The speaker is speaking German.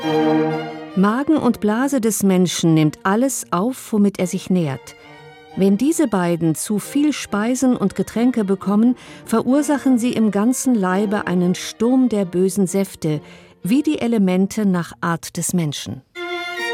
Magen und Blase des Menschen nimmt alles auf, womit er sich nährt. Wenn diese beiden zu viel Speisen und Getränke bekommen, verursachen sie im ganzen Leibe einen Sturm der bösen Säfte, wie die Elemente nach Art des Menschen.